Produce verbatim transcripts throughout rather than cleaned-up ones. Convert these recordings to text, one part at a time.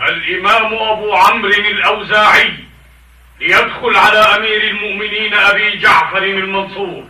الإمام أبو عمرو الأوزاعي ليدخل على أمير المؤمنين أبي جعفر المنصور.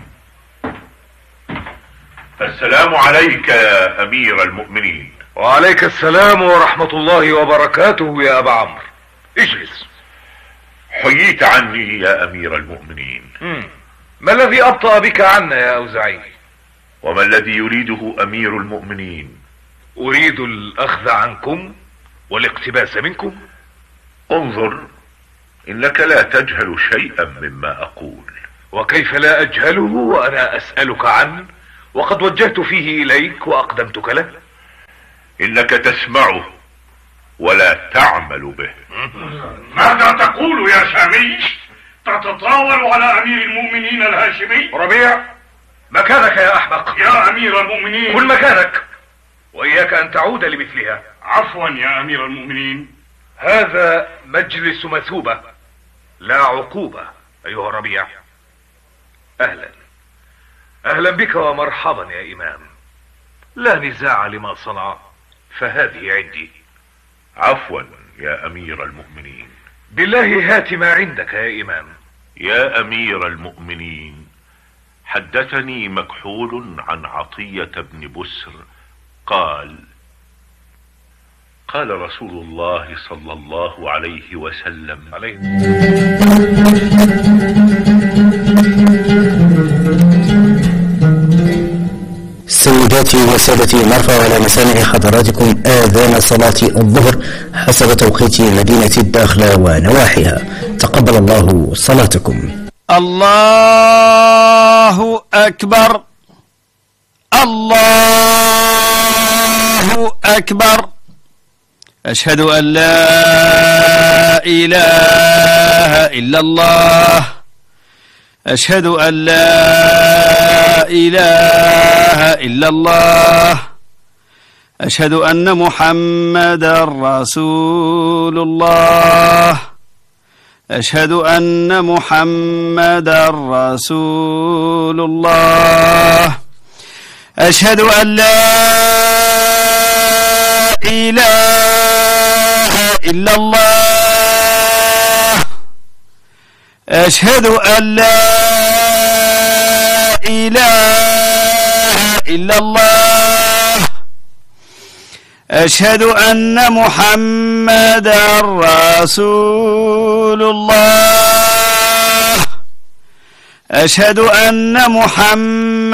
السلام عليك يا أمير المؤمنين. وعليك السلام ورحمة الله وبركاته يا أبا عمرو. اجلس. حييت عني يا أمير المؤمنين. مم. ما الذي أبطأ بك عنا يا أوزاعي؟ وما الذي يريده أمير المؤمنين؟ أريد الأخذ عنكم والاقتباس منكم. انظر، إنك لا تجهل شيئا مما أقول. وكيف لا أجهله وأنا أسألك عنه وقد وجهت فيه إليك وأقدمتك له؟ إنك تسمعه ولا تعمل به. ماذا تقول يا شامي؟ تتطاول على أمير المؤمنين الهاشمي؟ ربيع، مكانك يا أحمق. يا أمير المؤمنين كن مكانك وإياك أن تعود لمثلها. عفوا يا أمير المؤمنين. هذا مجلس مثوبة لا عقوبة أيها الربيع. أهلا أهلا بك ومرحبا يا إمام. لا نزاع لما صنع، فهذه عندي. عفوا يا أمير المؤمنين. بالله هات ما عندك يا إمام. يا أمير المؤمنين، حدثني مكحول عن عطية بن بسر قال قال رسول الله صلى الله عليه وسلم عليه سيداتي وسادتي، نرفع على مسامع حضراتكم آذان صلاة الظهر حسب توقيت مدينة الداخلة ونواحيها. تقبل الله صلاتكم. الله أكبر، الله أكبر. أشهد أن لا إله إلا الله، أشهد أن لا إله إلا الله، أشهد أن محمدا رسول الله، أشهد أن محمدا رسول الله، أشهد أن لا إله إلا الله، أشهد أن لا إله إلا الله، أشهد أن محمدا رسول الله، أشهد أن محمدا